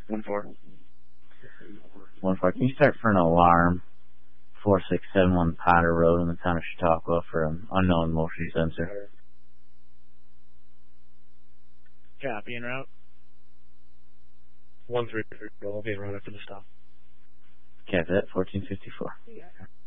1-4. 1-4. Can you start for an alarm? 4671 Potter Road in the town of Chautauqua for an unknown motion sensor. Copy, en route. 1-3. I'll be en route after the stop. Copy that, 1454.